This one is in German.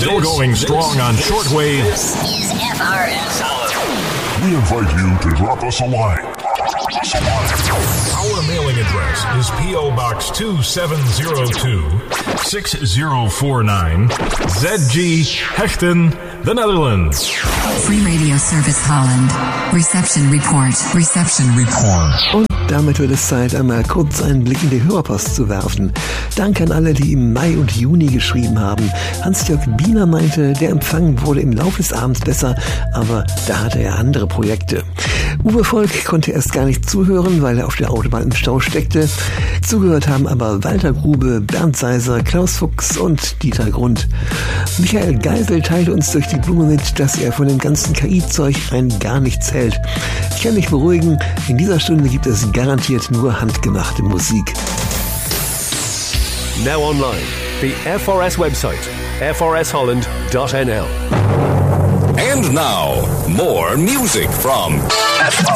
Still going strong on shortwave. This is FRS Holland. We invite you to drop us a line. Our mailing address is P.O. Box 2702, 6049, ZG, Hechten, the Netherlands. Free Radio Service Holland. Reception Report. Reception Report. Und damit wird es Zeit, einmal kurz einen Blick in die Hörerpost zu werfen. Danke an alle, die im Mai und Juni geschrieben haben. Hans-Jörg Biener meinte, der Empfang wurde im Laufe des Abends besser, aber da hatte er andere Projekte. Uwe Volk konnte erst gar nicht zuhören, weil er auf der Autobahn im Stau steckte. Zugehört haben aber Walter Grube, Bernd Seiser, Klaus Fuchs und Dieter Grund. Michael Geisel teilte uns durch die Blume mit, dass er von dem ganzen KI-Zeug rein gar nichts hält. Ich kann dich beruhigen, in dieser Stunde gibt es garantiert nur handgemachte Musik. Now online, the FRS website, frsholland.nl. And now, more music from FRS.